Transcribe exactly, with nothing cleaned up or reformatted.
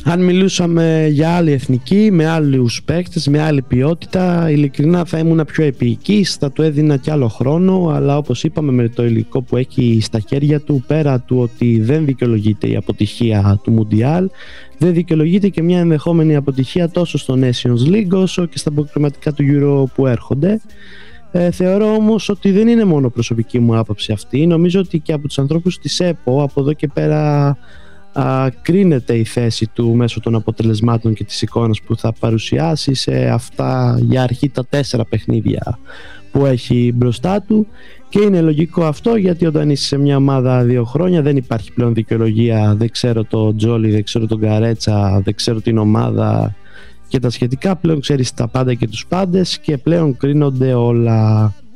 Αν μιλούσαμε για άλλη εθνική, με άλλους παίκτες, με άλλη ποιότητα, ειλικρινά θα ήμουν πιο επίοικης, θα του έδινα κι άλλο χρόνο, αλλά όπως είπαμε, με το υλικό που έχει στα χέρια του, πέρα του ότι δεν δικαιολογείται η αποτυχία του Μουντιάλ, δεν δικαιολογείται και μια ενδεχόμενη αποτυχία τόσο στο Nations League όσο και στα προκριματικά του Euro που έρχονται. Ε, θεωρώ όμως ότι δεν είναι μόνο προσωπική μου άποψη αυτή. Νομίζω ότι και από τους ανθρώπους της ΕΠΟ από εδώ και πέρα α, κρίνεται η θέση του μέσω των αποτελεσμάτων και της εικόνας που θα παρουσιάσει σε αυτά για αρχή τα τέσσερα παιχνίδια που έχει μπροστά του, και είναι λογικό αυτό, γιατί όταν είσαι σε μια ομάδα δύο χρόνια δεν υπάρχει πλέον δικαιολογία, δεν ξέρω τον Τζόλι, δεν ξέρω τον Καρέτσα, δεν ξέρω την ομάδα και τα σχετικά. Πλέον ξέρεις τα πάντα και τους πάντες και πλέον κρίνονται όλα.